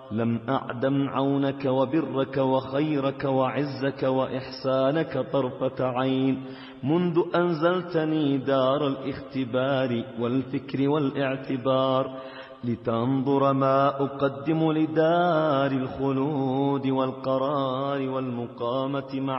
لم أعدم عونك وبرك وخيرك وعزك وإحسانك طرفة عين منذ أنزلتني دار الاختبار والفكر والاعتبار لتنظر ما أقدم لدار الخلود والقرار والمقامة مع